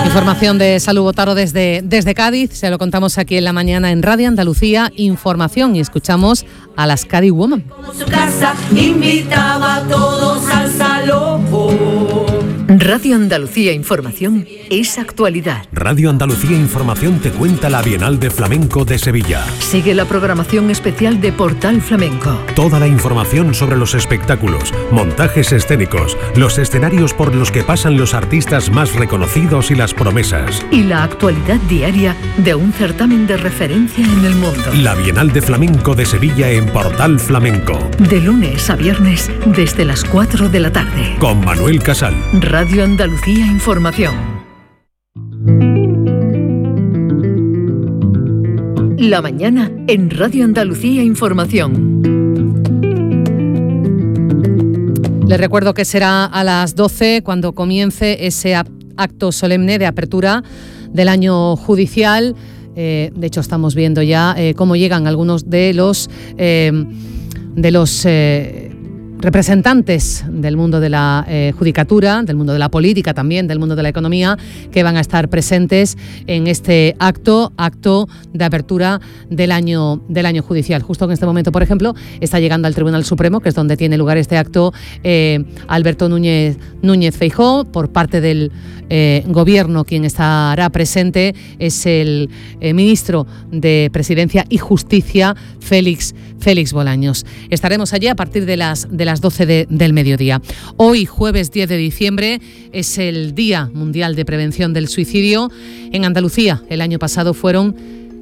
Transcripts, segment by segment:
Información de Salud Botaro desde Cádiz, se lo contamos aquí en la mañana en Radio Andalucía Información y escuchamos a las Cádiz Woman. Su casa invitaba a todos al salón. Radio Andalucía Información es actualidad. Radio Andalucía Información te cuenta la Bienal de Flamenco de Sevilla. Sigue la programación especial de Portal Flamenco. Toda la información sobre los espectáculos, montajes escénicos, los escenarios por los que pasan los artistas más reconocidos y las promesas. Y la actualidad diaria de un certamen de referencia en el mundo. La Bienal de Flamenco de Sevilla en Portal Flamenco. De lunes a viernes desde las 4 de la tarde. Con Manuel Casal. Radio Andalucía Información. La mañana en Radio Andalucía Información. Les recuerdo que será a las 12 cuando comience ese acto solemne de apertura del año judicial. De hecho, estamos viendo ya cómo llegan algunos de los representantes del mundo de la judicatura, del mundo de la política también, del mundo de la economía, que van a estar presentes en este acto de apertura del año judicial. Justo en este momento, por ejemplo, está llegando al Tribunal Supremo, que es donde tiene lugar este acto, Alberto Núñez Feijóo. Por parte del Gobierno, quien estará presente es el ministro de Presidencia y Justicia, Félix Bolaños. Estaremos allí a partir de las 12 del mediodía. Hoy, jueves 10 de diciembre, es el Día Mundial de Prevención del Suicidio. En Andalucía, el año pasado fueron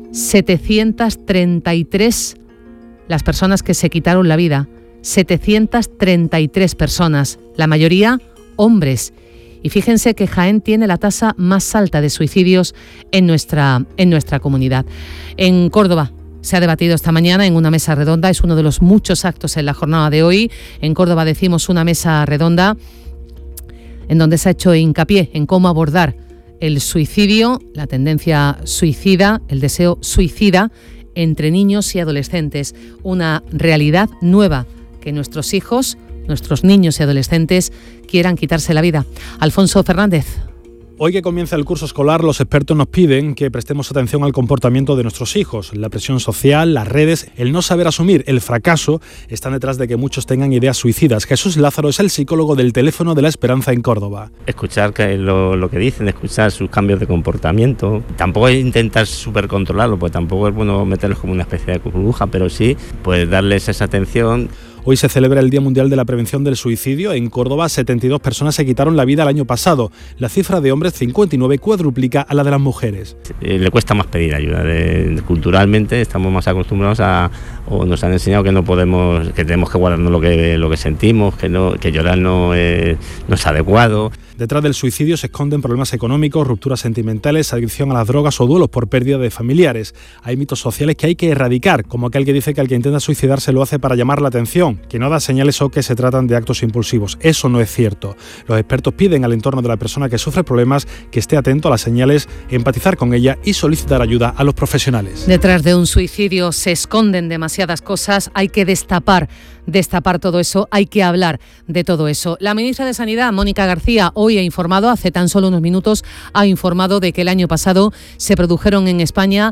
733 las personas que se quitaron la vida. 733 personas, la mayoría hombres. Y fíjense que Jaén tiene la tasa más alta de suicidios en nuestra comunidad. En Córdoba se ha debatido esta mañana en una mesa redonda, es uno de los muchos actos en la jornada de hoy. En Córdoba decimos una mesa redonda en donde se ha hecho hincapié en cómo abordar el suicidio, la tendencia suicida, el deseo suicida entre niños y adolescentes. Una realidad nueva que nuestros hijos, nuestros niños y adolescentes quieran quitarse la vida. Alfonso Fernández. Hoy que comienza el curso escolar, los expertos nos piden que prestemos atención al comportamiento de nuestros hijos. La presión social, las redes, el no saber asumir el fracaso están detrás de que muchos tengan ideas suicidas. Jesús Lázaro es el psicólogo del Teléfono de la Esperanza en Córdoba. Escuchar lo que dicen, escuchar sus cambios de comportamiento. Tampoco es intentar súper controlarlo, pues tampoco es bueno meterlos como una especie de burbuja, pero sí pues darles esa atención. Hoy se celebra el Día Mundial de la Prevención del Suicidio. En Córdoba, 72 personas se quitaron la vida el año pasado. La cifra de hombres, 59, cuadruplica a la de las mujeres. Le cuesta más pedir ayuda. Culturalmente estamos más acostumbrados o nos han enseñado que no podemos, que tenemos que guardarnos lo que sentimos, que llorar no es adecuado. Detrás del suicidio se esconden problemas económicos, rupturas sentimentales, adicción a las drogas o duelos por pérdida de familiares. Hay mitos sociales que hay que erradicar, como aquel que dice que el que intenta suicidarse lo hace para llamar la atención, que no da señales o que se tratan de actos impulsivos. Eso no es cierto. Los expertos piden al entorno de la persona que sufre problemas que esté atento a las señales, empatizar con ella y solicitar ayuda a los profesionales. Detrás de un suicidio se esconden demasiadas cosas, hay que destapar todo eso, hay que hablar de todo eso. La ministra de Sanidad, Mónica García, hoy ha informado, hace tan solo unos minutos, ha informado de que el año pasado se produjeron en España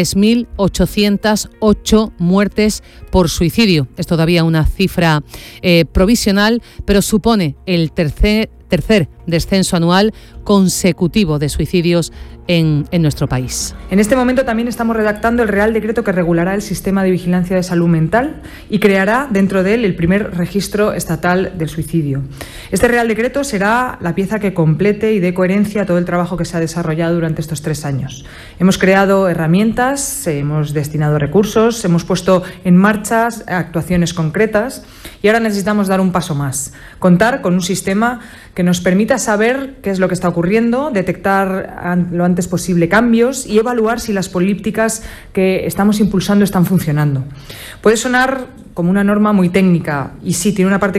3.808 muertes por suicidio. Es todavía una cifra provisional, pero supone el tercer descenso anual consecutivo de suicidios en nuestro país. En este momento también estamos redactando el Real Decreto que regulará el sistema de vigilancia de salud mental y creará dentro de él el primer registro estatal del suicidio. Este Real Decreto será la pieza que complete y dé coherencia a todo el trabajo que se ha desarrollado durante estos 3 años. Hemos creado herramientas, hemos destinado recursos, hemos puesto en marcha actuaciones concretas y ahora necesitamos dar un paso más, contar con un sistema que nos permita saber qué es lo que está ocurriendo, detectar lo antes posible cambios y evaluar si las políticas que estamos impulsando están funcionando. Puede sonar como una norma muy técnica y sí, tiene una parte